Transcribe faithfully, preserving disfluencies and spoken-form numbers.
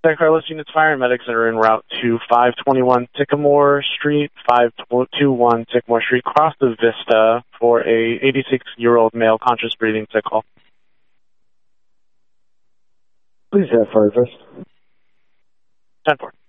San Carlos units fire and medics that are en route to five twenty-one Sycamore Street, five twenty-one Sycamore Street, cross the Vista for a eighty-six-year-old male conscious breathing sick call. Please have fire vest. ten four.